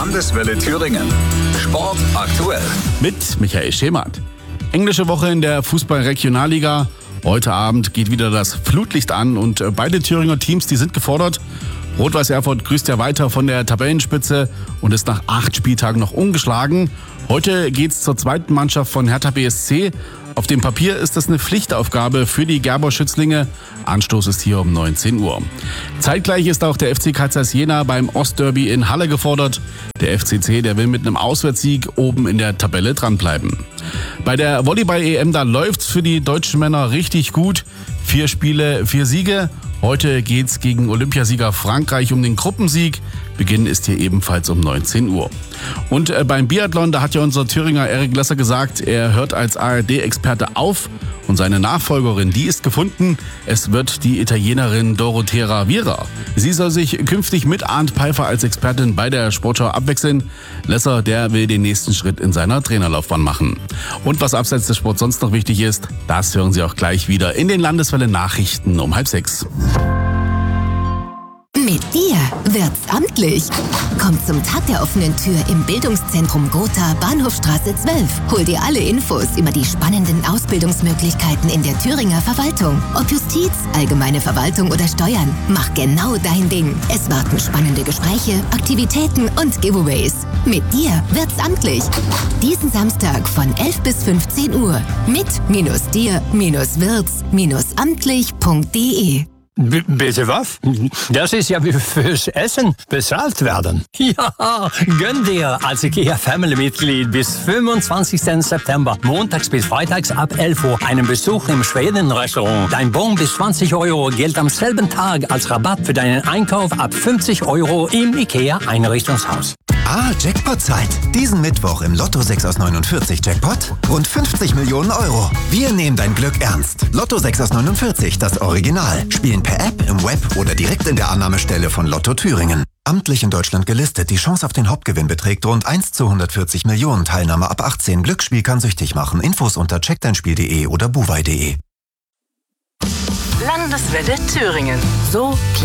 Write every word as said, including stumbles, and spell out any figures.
Landeswelle Thüringen. Sport aktuell. Mit Michael Schemert. Englische Woche in der Fußball-Regionalliga. Heute Abend geht wieder das Flutlicht an und beide Thüringer Teams, die sind gefordert. Rot-Weiß Erfurt grüßt ja weiter von der Tabellenspitze und ist nach acht Spieltagen noch ungeschlagen. Heute geht's zur zweiten Mannschaft von Hertha B S C. Auf dem Papier ist das eine Pflichtaufgabe für die Gerber-Schützlinge. Anstoß ist hier um neunzehn Uhr. Zeitgleich ist auch der F C Kaisers Jena beim Ostderby in Halle gefordert. Der F C C, der will mit einem Auswärtssieg oben in der Tabelle dranbleiben. Bei der Volleyball-E M, da läuft's für die deutschen Männer richtig gut. Vier Spiele, vier Siege. Heute geht's gegen Olympiasieger Frankreich um den Gruppensieg. Beginn ist hier ebenfalls um neunzehn Uhr. Und äh, beim Biathlon, da hat ja unser Thüringer Erik Lesser gesagt, er hört als A R D-Experte auf. Und seine Nachfolgerin, die ist gefunden. Es wird die Italienerin Dorothea Viera. Sie soll sich künftig mit Arndt Pfeiffer als Expertin bei der Sportschau abwechseln. Lesser, der will den nächsten Schritt in seiner Trainerlaufbahn machen. Und was abseits des Sports sonst noch wichtig ist, das hören Sie auch gleich wieder in den Landeswelle Nachrichten um halb sechs. Mit dir wird's amtlich. Komm zum Tag der offenen Tür im Bildungszentrum Gotha, Bahnhofstraße zwölf. Hol dir alle Infos über die spannenden Ausbildungsmöglichkeiten in der Thüringer Verwaltung. Ob Justiz, allgemeine Verwaltung oder Steuern. Mach genau dein Ding. Es warten spannende Gespräche, Aktivitäten und Giveaways. Mit dir wird's amtlich. Diesen Samstag von elf bis fünfzehn Uhr. Mit minus dir minus wirds minus amtlich punkt de. B- bitte was? Das ist ja wie fürs Essen bezahlt werden. Ja, gönn dir als IKEA Family-Mitglied bis fünfundzwanzigsten September, montags bis freitags ab elf Uhr, einen Besuch im Schweden-Restaurant. Dein Bon bis zwanzig Euro gilt am selben Tag als Rabatt für deinen Einkauf ab fünfzig Euro im IKEA-Einrichtungshaus. Ah, Jackpot-Zeit. Diesen Mittwoch im Lotto sechs aus neunundvierzig Jackpot rund fünfzig Millionen Euro. Wir nehmen dein Glück ernst. Lotto sechs aus neunundvierzig, das Original. Spielen per App, im Web oder direkt in der Annahmestelle von Lotto Thüringen. Amtlich in Deutschland gelistet. Die Chance auf den Hauptgewinn beträgt rund eins zu hundertvierzig Millionen. Teilnahme ab achtzehn. Glücksspiel kann süchtig machen. Infos unter check dein spiel punkt de oder buwei punkt de. Landeswelle Thüringen. So